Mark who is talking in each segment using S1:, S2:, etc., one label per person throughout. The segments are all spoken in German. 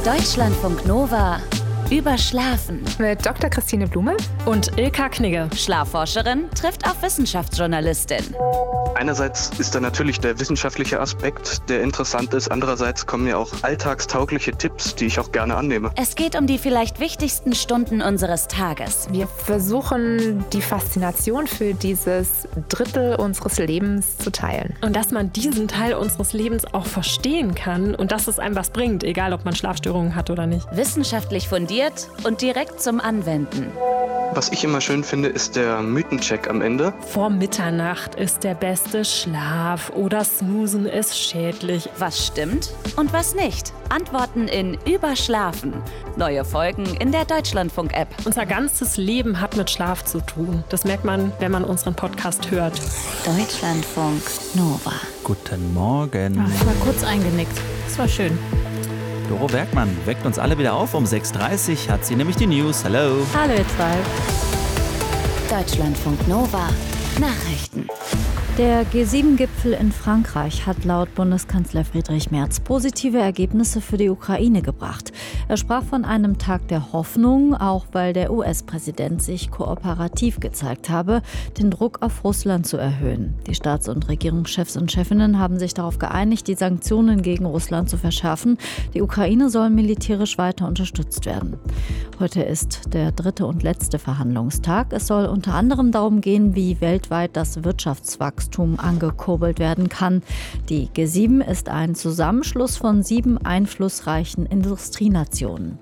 S1: Deutschlandfunk Nova. Überschlafen.
S2: Mit Dr. Christine Blume
S3: und Ilka Knigge.
S1: Schlafforscherin trifft auf Wissenschaftsjournalistin.
S4: Einerseits ist da natürlich der wissenschaftliche Aspekt, der interessant ist. Andererseits kommen ja auch alltagstaugliche Tipps, die ich auch gerne annehme.
S1: Es geht um die vielleicht wichtigsten Stunden unseres Tages.
S2: Wir versuchen, die Faszination für dieses Drittel unseres Lebens zu teilen.
S3: Und dass man diesen Teil unseres Lebens auch verstehen kann und dass es einem was bringt, egal ob man Schlafstörungen hat oder nicht.
S1: Wissenschaftlich fundiert und direkt zum Anwenden.
S4: Was ich immer schön finde, ist der Mythencheck am Ende.
S3: Vor Mitternacht ist der beste Schlaf oder Snoozen ist schädlich.
S1: Was stimmt und was nicht? Antworten in Überschlafen. Neue Folgen in der Deutschlandfunk-App.
S3: Unser ganzes Leben hat mit Schlaf zu tun. Das merkt man, wenn man unseren Podcast hört.
S1: Deutschlandfunk Nova.
S5: Guten Morgen.
S6: Ich war kurz eingenickt. Das war schön.
S5: Doro Bergmann weckt uns alle wieder auf. Um 6.30 Uhr hat sie nämlich die News. Hallo.
S6: Hallo ihr zwei.
S1: Deutschlandfunk Nova. Nachrichten.
S6: Der G7-Gipfel in Frankreich hat laut Bundeskanzler Friedrich Merz positive Ergebnisse für die Ukraine gebracht. Er sprach von einem Tag der Hoffnung, auch weil der US-Präsident sich kooperativ gezeigt habe, den Druck auf Russland zu erhöhen. Die Staats- und Regierungschefs und Chefinnen haben sich darauf geeinigt, die Sanktionen gegen Russland zu verschärfen. Die Ukraine soll militärisch weiter unterstützt werden. Heute ist der dritte und letzte Verhandlungstag. Es soll unter anderem darum gehen, wie weltweit das Wirtschaftswachstum angekurbelt werden kann. Die G7 ist ein Zusammenschluss von 7 einflussreichen Industrienationen.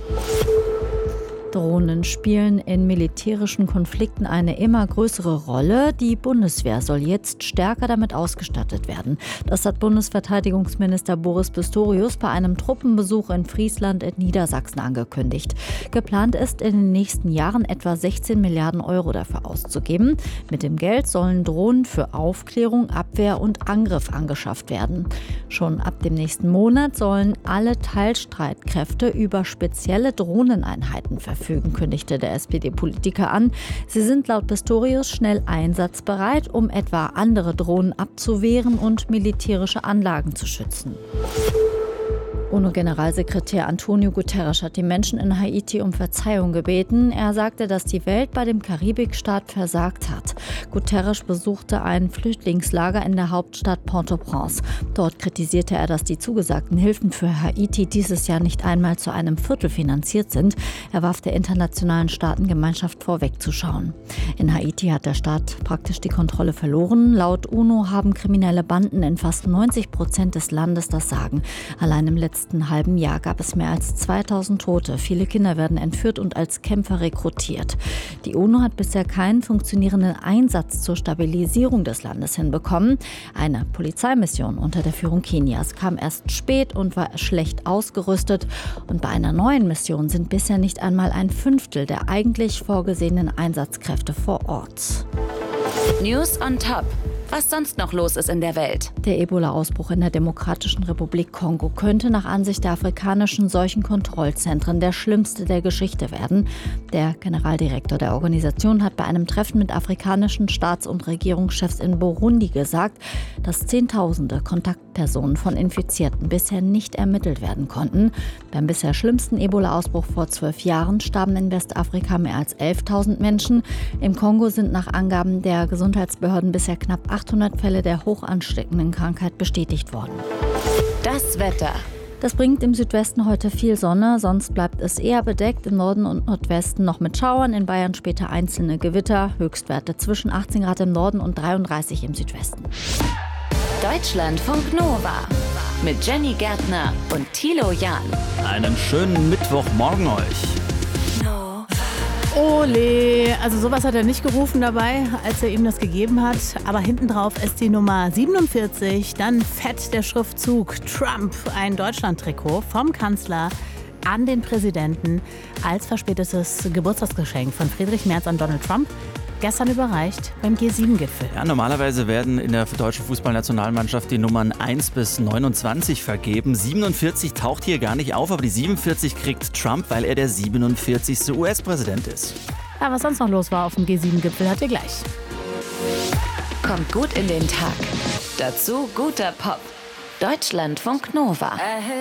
S6: Drohnen spielen in militärischen Konflikten eine immer größere Rolle. Die Bundeswehr soll jetzt stärker damit ausgestattet werden. Das hat Bundesverteidigungsminister Boris Pistorius bei einem Truppenbesuch in Friesland in Niedersachsen angekündigt. Geplant ist, in den nächsten Jahren etwa 16 Milliarden Euro dafür auszugeben. Mit dem Geld sollen Drohnen für Aufklärung, Abwehr und Angriff angeschafft werden. Schon ab dem nächsten Monat sollen alle Teilstreitkräfte über spezielle Drohneneinheiten verfügen, kündigte der SPD-Politiker an. Sie sind laut Pistorius schnell einsatzbereit, um etwa andere Drohnen abzuwehren und militärische Anlagen zu schützen. UNO-Generalsekretär Antonio Guterres hat die Menschen in Haiti um Verzeihung gebeten. Er sagte, dass die Welt bei dem Karibikstaat versagt hat. Guterres besuchte ein Flüchtlingslager in der Hauptstadt Port-au-Prince. Dort kritisierte er, dass die zugesagten Hilfen für Haiti dieses Jahr nicht einmal zu einem Viertel finanziert sind. Er warf der internationalen Staatengemeinschaft vor, wegzuschauen. In Haiti hat der Staat praktisch die Kontrolle verloren. Laut UNO haben kriminelle Banden in fast 90% des Landes das Sagen. Allein im letzten halben Jahr gab es mehr als 2000 Tote. Viele Kinder werden entführt und als Kämpfer rekrutiert. Die UNO hat bisher keinen funktionierenden Einsatz zur Stabilisierung des Landes hinbekommen. Eine Polizeimission unter der Führung Kenias kam erst spät und war schlecht ausgerüstet. Und bei einer neuen Mission sind bisher nicht einmal ein Fünftel der eigentlich vorgesehenen Einsatzkräfte vor Ort.
S1: News on top. Was sonst noch los ist in der Welt.
S6: Der Ebola-Ausbruch in der Demokratischen Republik Kongo könnte nach Ansicht der afrikanischen Seuchenkontrollzentren der schlimmste der Geschichte werden. Der Generaldirektor der Organisation hat bei einem Treffen mit afrikanischen Staats- und Regierungschefs in Burundi gesagt, dass Zehntausende Kontaktpersonen von Infizierten bisher nicht ermittelt werden konnten. Beim bisher schlimmsten Ebola-Ausbruch vor 12 Jahren starben in Westafrika mehr als 11.000 Menschen. Im Kongo sind nach Angaben der Gesundheitsbehörden bisher knapp 800 Fälle der hoch ansteckenden Krankheit bestätigt worden.
S1: Das Wetter.
S6: Das bringt im Südwesten heute viel Sonne, sonst bleibt es eher bedeckt. Im Norden und Nordwesten noch mit Schauern, in Bayern später einzelne Gewitter. Höchstwerte zwischen 18 Grad im Norden und 33 im Südwesten.
S1: Deutschlandfunk Nova mit Jenny Gärtner und Thilo Jahn.
S5: Einen schönen Mittwochmorgen euch.
S6: Ole, also sowas hat er nicht gerufen dabei, als er ihm das gegeben hat. Aber hinten drauf ist die Nummer 47, dann fett der Schriftzug Trump, ein Deutschland-Trikot vom Kanzler an den Präsidenten als verspätetes Geburtstagsgeschenk von Friedrich Merz an Donald Trump. Gestern überreicht beim G7-Gipfel.
S5: Ja, normalerweise werden in der deutschen Fußballnationalmannschaft die Nummern 1 bis 29 vergeben. 47 taucht hier gar nicht auf, aber die 47 kriegt Trump, weil er der 47. US-Präsident ist.
S6: Ja, was sonst noch los war auf dem G7-Gipfel, hört ihr gleich.
S1: Kommt gut in den Tag. Dazu guter Pop. Deutschlandfunk Nova.